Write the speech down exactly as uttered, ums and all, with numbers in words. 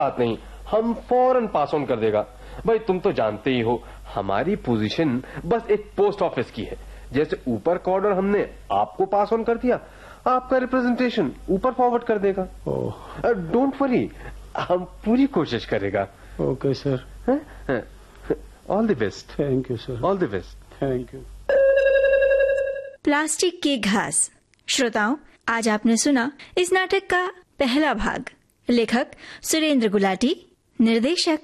बात नहीं, हम फौरन पास ऑन कर देगा। भाई तुम तो जानते ही हो हमारी पोजीशन बस एक पोस्ट ऑफिस की है। जैसे ऊपर का ऑर्डर हमने आपको पास ऑन कर दिया, आपका रिप्रेजेंटेशन ऊपर फॉरवर्ड कर देगा। डोंट वरी, हम पूरी कोशिश करेगा। Okay sir, all the best. Thank you sir, all the best. Thank you. Plastic के घास। श्रोताओं, आज आपने सुना इस नाटक का पहला भाग। लेखक सुरेंद्र गुलाटी, निर्देशक